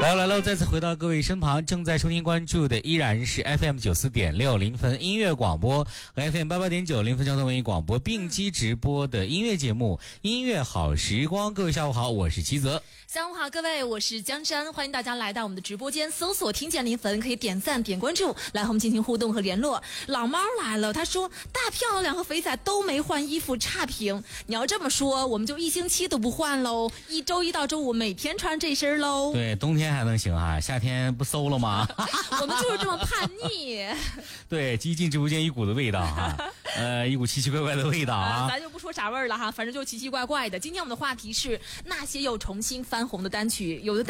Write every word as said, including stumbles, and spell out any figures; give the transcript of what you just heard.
来来了，再次回到各位身旁，正在收听关注的依然是 F M 九四点六零分音乐广播和 F M 八八点九零分交通文艺广播并机直播的音乐节目《音乐好时光》。各位下午好，我是齐泽。 下午好，各位，我是江山，欢迎大家来到我们的直播间，搜索听见零粉，可以点赞点关注，来和我们进行互动和联络。老猫来了，他说大漂亮和肥仔都没换衣服，差评。你要这么说，我们就一星期都不换喽，一周一到周五每天穿这身喽。 对，冬天还能行啊，夏天不馊了吗？ 我们就是这么叛逆。 对，一进直播间一股子味道啊，呃，一股奇奇怪怪的味道啊。 呃、咱就不说啥味儿了哈，反正就奇奇怪怪的。今天我们的话题是那些又重新翻红的单曲，有的